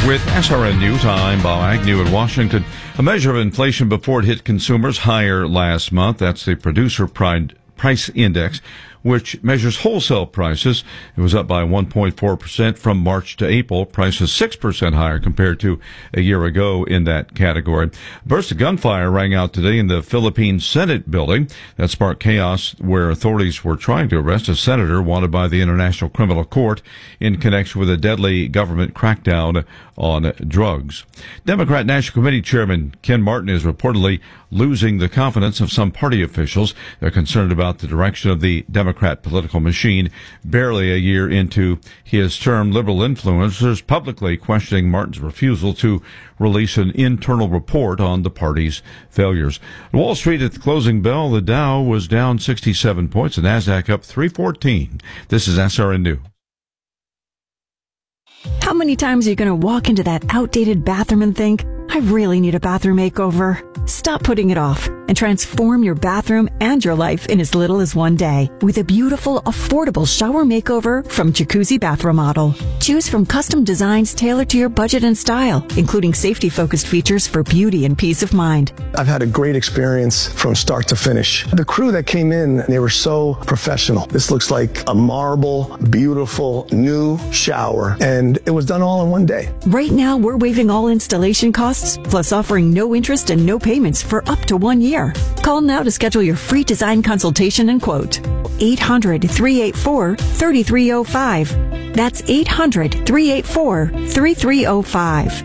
With SRN News, I'm Bob Agnew in Washington. A measure of inflation before it hit consumers higher last month. That's the Producer Price Index, which measures wholesale prices. It was up by 1.4% from March to April. Prices 6% higher compared to a year ago in that category. A burst of gunfire rang out today in the Philippine Senate building. That sparked chaos where authorities were trying to arrest a senator wanted by the International Criminal Court in connection with a deadly government crackdown on drugs. Democrat National Committee Chairman Ken Martin is reportedly losing the confidence of some party officials. They're concerned about the direction of the Democrat political machine. Barely a year into his term, liberal influencers publicly questioning Martin's refusal to release an internal report on the party's failures. Wall Street at the closing bell, the Dow was down 67 points, the NASDAQ up 314. This is SRN News. How many times are you going to walk into that outdated bathroom and think, I really need a bathroom makeover? Stop putting it off and transform your bathroom and your life in as little as one day with a beautiful, affordable shower makeover from Jacuzzi Bath Remodel. Choose from custom designs tailored to your budget and style, including safety-focused features for beauty and peace of mind. I've had a great experience from start to finish. The crew that came in, they were so professional. This looks like a marble, beautiful, new shower, and it was done all in one day. Right now, we're waiving all installation costs, plus offering no interest and no payments for up to 1 year. Call now to schedule your free design consultation and quote. 800-384-3305. That's 800-384-3305.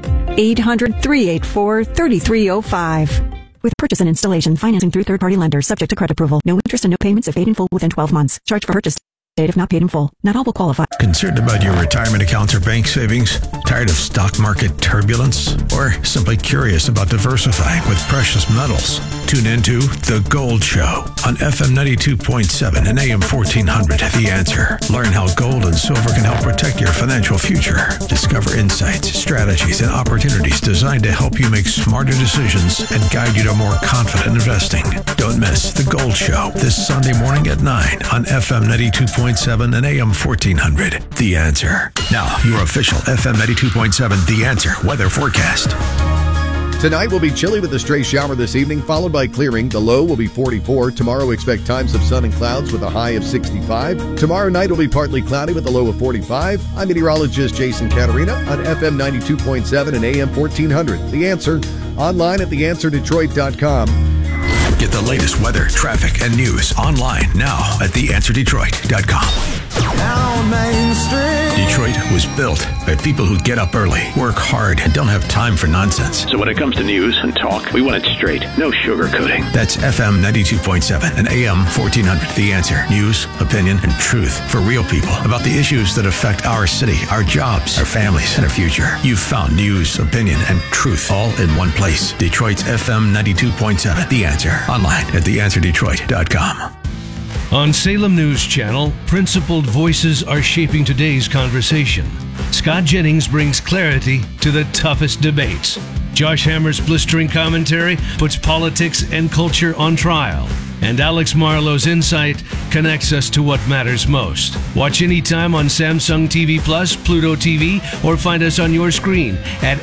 800-384-3305. With purchase and installation, financing through third-party lenders, subject to credit approval. No interest and no payments if paid in full within 12 months. Charge for purchase date if not paid in full. Not all will qualify. Concerned about your retirement accounts or bank savings? Tired of stock market turbulence? Or simply curious about diversifying with precious metals? Tune into The Gold Show on FM 92.7 and AM 1400. The Answer. Learn how gold and silver can help protect your financial future. Discover insights, strategies, and opportunities designed to help you make smarter decisions and guide you to more confident investing. Don't miss The Gold Show this Sunday morning at 9 on FM 92.7 and AM 1400. The Answer. Now, your official FM 92.7 The Answer weather forecast. Tonight will be chilly with a stray shower this evening, followed by clearing. The low will be 44. Tomorrow, expect times of sun and clouds with a high of 65. Tomorrow night will be partly cloudy with a low of 45. I'm meteorologist Jason Caterina on FM 92.7 and AM 1400. The Answer, online at theanswerdetroit.com. Get the latest weather, traffic, and news online now at theanswerdetroit.com. Down Main Street. Detroit was built by people who get up early, work hard, and don't have time for nonsense. So when it comes to news and talk, we want it straight. No sugarcoating. That's FM 92.7 and AM 1400. The Answer. News, opinion, and truth for real people about the issues that affect our city, our jobs, our families, and our future. You've found news, opinion, and truth all in one place. Detroit's FM 92.7. The Answer. Online at theanswerdetroit.com. On Salem News Channel, principled voices are shaping today's conversation. Scott Jennings brings clarity to the toughest debates. Josh Hammer's blistering commentary puts politics and culture on trial. And Alex Marlowe's insight connects us to what matters most. Watch anytime on Samsung TV Plus, Pluto TV, or find us on your screen at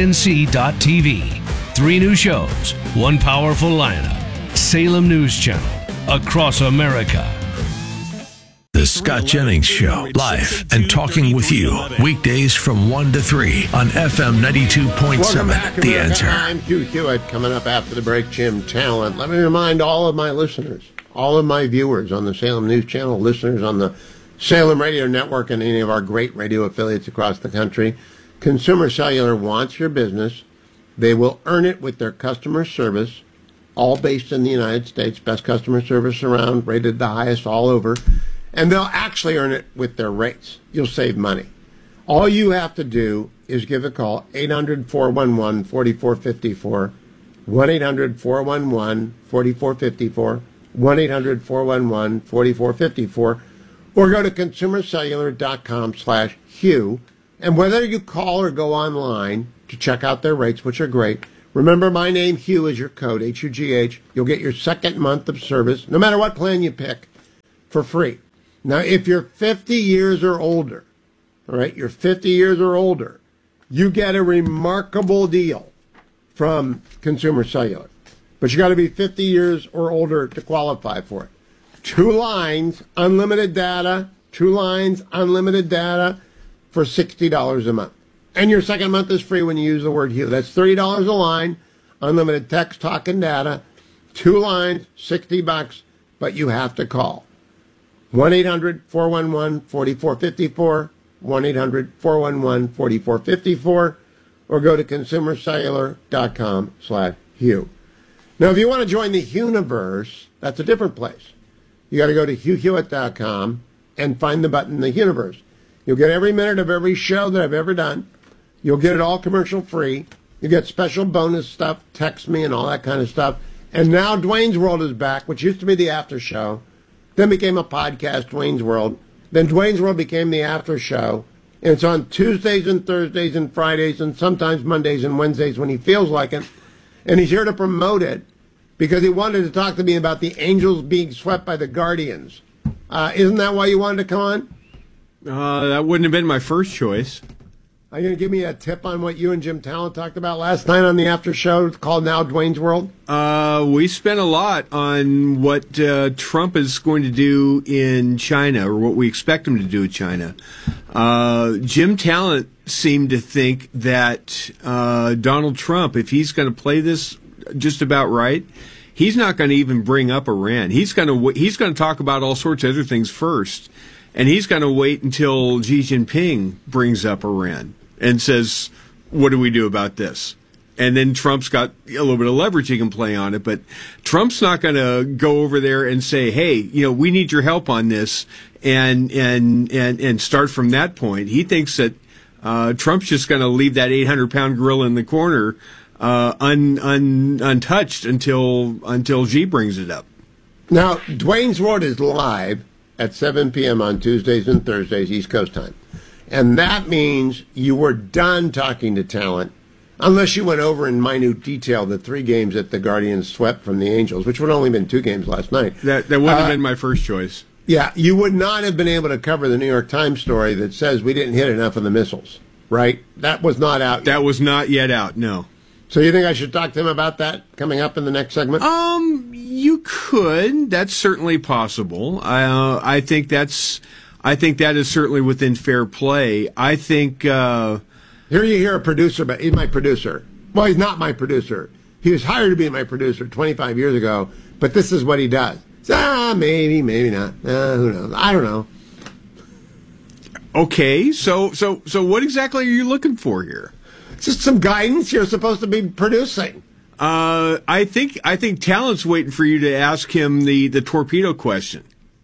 snc.tv. 3 new shows, 1 powerful lineup. Salem News Channel. Across America. The Scott Jennings Show, live and talking with you, weekdays from 1 to 3 on FM 92.7. The Answer. I'm Hugh Hewitt. Coming up after the break, Jim Talent. Let me remind all of my listeners, all of my viewers on the Salem News Channel, listeners on the Salem Radio Network, and any of our great radio affiliates across the country, Consumer Cellular wants your business. They will earn it with their customer service, all based in the United States, best customer service around, rated the highest all over, and they'll actually earn it with their rates. You'll save money. All you have to do is give a call, 800-411-4454, 1-800-411-4454, 1-800-411-4454, or go to consumercellular.com/Hugh, and whether you call or go online to check out their rates, which are great, remember, my name, Hugh, is your code, H-U-G-H. You'll get your second month of service, no matter what plan you pick, for free. Now, if you're 50 years or older, all right, you're 50 years or older, you get a remarkable deal from Consumer Cellular. But you got to be 50 years or older to qualify for it. 2 lines, unlimited data, 2 lines, unlimited data for $60 a month. And your second month is free when you use the word Hugh. That's $30 a line, unlimited text, talk, and data. 2 lines, $60, but you have to call. 1-800-411-4454, 1-800-411-4454, or go to consumercellular.com/Hugh. Now, if you want to join the Hugh-niverse, that's a different place. You got to go to HughHewitt.com and find the button, the Hugh-niverse. You'll get every minute of every show that I've ever done. You'll get it all commercial free. You get special bonus stuff, text me and all that kind of stuff. And now Dwayne's World is back, which used to be the after show, then became a podcast, Dwayne's World. Then Dwayne's World became the after show. And it's on Tuesdays and Thursdays and Fridays and sometimes Mondays and Wednesdays when he feels like it. And he's here to promote it because he wanted to talk to me about the Angels being swept by the Guardians. Isn't that why you wanted to come on? That wouldn't have been my first choice. Are you going to give me a tip on what you and Jim Talent talked about last night on the after show called Now Dwayne's World? We spent a lot on what Trump is going to do in China, or what we expect him to do in China. Jim Talent seemed to think that Donald Trump, if he's going to play this just about right, he's not going to even bring up Iran. He's going to talk about all sorts of other things first. And he's going to wait until Xi Jinping brings up Iran and says, what do we do about this? And then Trump's got a little bit of leverage he can play on it. But Trump's not going to go over there and say, hey, we need your help on this and start from that point. He thinks that Trump's just going to leave that 800-pound gorilla in the corner untouched until Xi brings it up. Now, Dwayne's World is live at 7 p.m. on Tuesdays and Thursdays, East Coast time. And that means you were done talking to Talent, unless you went over in minute detail the 3 games that the Guardians swept from the Angels, which would only been 2 games last night. That wouldn't have been my first choice. Yeah, you would not have been able to cover the New York Times story that says we didn't hit enough of the missiles, right? That was not out yet. That was not yet out, no. So you think I should talk to him about that coming up in the next segment? You could. That's certainly possible. I think that is certainly within fair play. I think here you hear a producer, but he's my producer. Well, he's not my producer. He was hired to be my producer 25 years ago, but this is what he does. Maybe, maybe not. Who knows? I don't know. Okay, so what exactly are you looking for here? Just some guidance. You're supposed to be producing. I think Talent's waiting for you to ask him the torpedo question.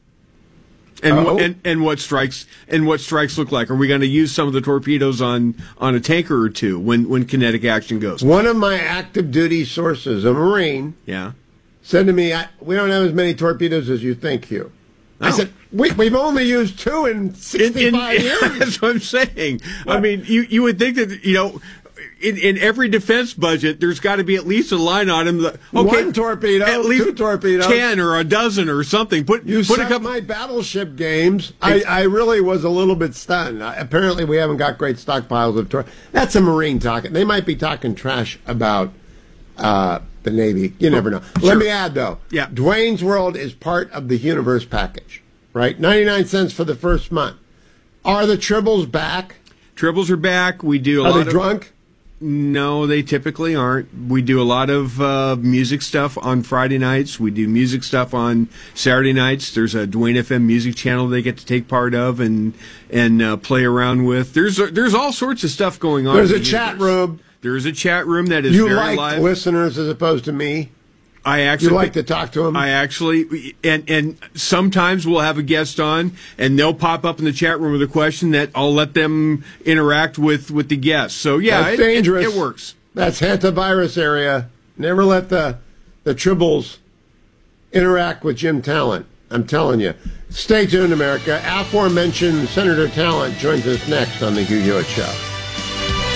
And what strikes look like. Are we going to use some of the torpedoes on a tanker or two when kinetic action goes? One of my active duty sources, a Marine, said to me, "We don't have as many torpedoes as you think, Hugh." I said, we've only used 2 in 65 years. That's what I'm saying. I mean, you would think that in every defense budget, there's got to be at least a line on him. Okay, 1 torpedo, at least 2 torpedoes, 10 or a dozen or something. Put a couple. My battleship games. I really was a little bit stunned. Apparently, we haven't got great stockpiles of torpedoes. That's a Marine talking. They might be talking trash about the Navy. You never know. Sure. Let me add though. Yeah. Dwayne's World is part of the Hugh-niverse package, right? 99 cents for the first month. Are the Tribbles back? Tribbles are back. We do a lot Are of. they drunk? No, they typically aren't. We do a lot of music stuff on Friday nights. We do music stuff on Saturday nights. There's a Dwayne FM music channel they get to take part of and play around with. There's all sorts of stuff going on. There's a chat room. There's a chat room that is you very like live. Listeners as opposed to me. You like to talk to them? I actually, and sometimes we'll have a guest on, and they'll pop up in the chat room with a question that I'll let them interact with the guest. So yeah, that's dangerous. It works. That's hantavirus area. Never let the Tribbles interact with Jim Talent. I'm telling you. Stay tuned, America. Aforementioned Senator Talent joins us next on the Hugh Hewitt Show.